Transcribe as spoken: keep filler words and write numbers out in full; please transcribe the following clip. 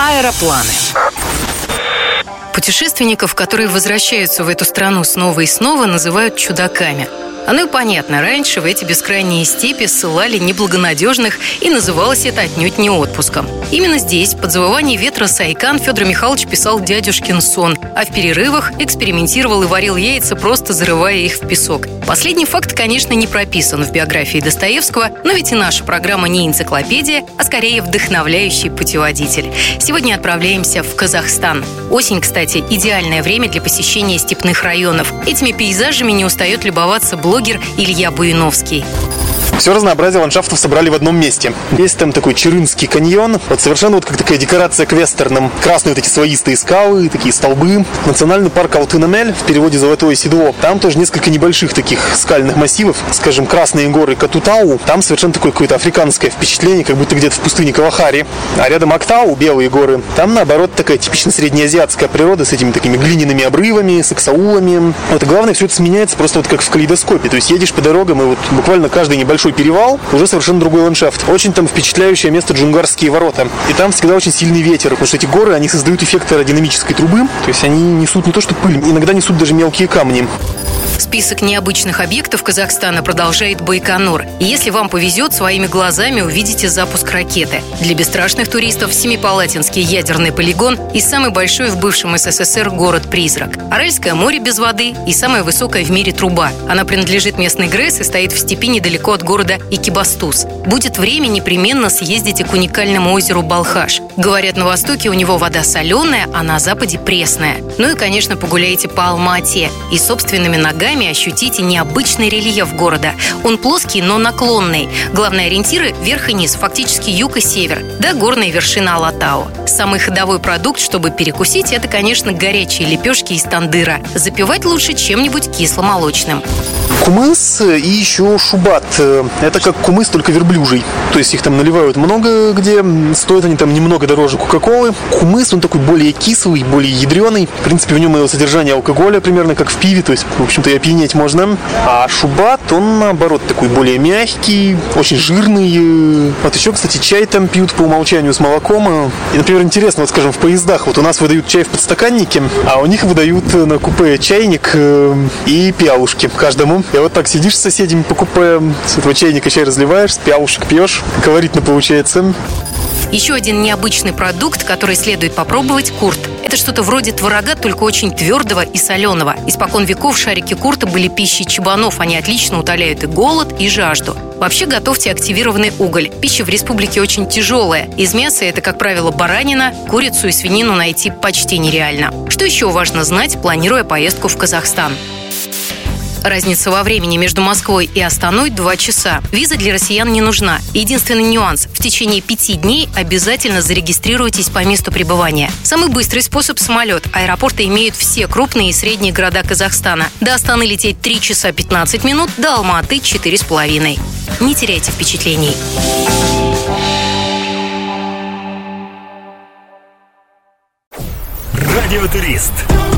Аэропланы. Путешественников, которые возвращаются в эту страну снова и снова, называют чудаками. Оно и понятно, раньше в эти бескрайние степи ссылали неблагонадежных, и называлось это отнюдь не отпуском. Именно здесь, под завывание ветра Сайкан, Федор Михайлович писал «Дядюшкин сон», а в перерывах экспериментировал и варил яйца, просто зарывая их в песок. Последний факт, конечно, не прописан в биографии Достоевского, но ведь и наша программа не энциклопедия, а скорее вдохновляющий путеводитель. Сегодня отправляемся в Казахстан. Осень, кстати, идеальное время для посещения степных районов. Этими пейзажами не устает любоваться блогер блогер Илья Буиновский. Все разнообразие ландшафтов собрали в одном месте. Есть там такой Чирынский каньон, вот совершенно вот как такая декорация к вестернам. Красные вот эти слоистые скалы, такие столбы. Национальный парк Алтын-Эмель, в переводе «Золотое седло». Там тоже несколько небольших таких скальных массивов. Скажем, Красные горы Катутау. Там совершенно такое какое-то африканское впечатление, как будто где-то в пустыне Калахари. А рядом Актау, Белые горы. Там, наоборот, такая типично среднеазиатская природа с этими такими глиняными обрывами, с аксаулами. Вот, и главное, все это сменяется просто вот как в калейдоскопе. То есть едешь по дорогам, и вот буквально каждый небольшой перевал уже совершенно другой ландшафт. Очень там впечатляющее место Джунгарские ворота. И там всегда очень сильный ветер, потому что эти горы, они создают эффект аэродинамической трубы. То есть они несут не то что пыль, иногда несут даже мелкие камни. Список необычных объектов Казахстана продолжает Байконур. И если вам повезет, своими глазами увидите запуск ракеты. Для бесстрашных туристов Семипалатинский ядерный полигон и самый большой в бывшем СССР город-призрак. Аральское море без воды и самая высокая в мире труба. Она принадлежит местной ГРЭС и стоит в степи недалеко от города Экибастуз. Будет время, непременно съездите к уникальному озеру Балхаш. Говорят, на востоке у него вода соленая, а на западе пресная. Ну и, конечно, погуляйте по Алма-Ате и собственными ногами ощутите необычный рельеф города. Он плоский, но наклонный. Главные ориентиры – верх и низ, фактически юг и север, да горная вершина Алатау. Самый ходовой продукт, чтобы перекусить, это, конечно, горячие лепешки из тандыра. Запивать лучше чем-нибудь кисломолочным. Кумыс и еще шубат. Это как кумыс, только верблюжий. То есть их там наливают много где, стоят они там немного дороже кока-колы. Кумыс, он такой более кислый, более ядреный. В принципе, в нем его содержание алкоголя примерно как в пиве, то есть, в общем-то, и опьянеть можно. А шубат, он, наоборот, такой более мягкий, очень жирный. Вот еще, кстати, чай там пьют по умолчанию с молоком. И, например, интересно, вот, скажем, в поездах, вот у нас выдают чай в подстаканнике, а у них выдают на купе чайник и пиалушки каждому. И вот так сидишь с соседями по купе, с этого чайника чай разливаешь, с пиалушек пьешь, колоритно получается. Еще один необычный продукт, который следует попробовать – курт. Это что-то вроде творога, только очень твердого и соленого. Испокон веков шарики курта были пищей чабанов. Они отлично утоляют и голод, и жажду. Вообще готовьте активированный уголь. Пища в республике очень тяжелая. Из мяса это, как правило, баранина, курицу и свинину найти почти нереально. Что еще важно знать, планируя поездку в Казахстан? Разница во времени между Москвой и Астаной – два часа. Виза для россиян не нужна. Единственный нюанс – в течение пяти дней обязательно зарегистрируйтесь по месту пребывания. Самый быстрый способ – самолет. Аэропорты имеют все крупные и средние города Казахстана. До Астаны лететь три часа пятнадцать минут, до Алма-Аты – четыре с половиной. Не теряйте впечатлений. Радиотурист.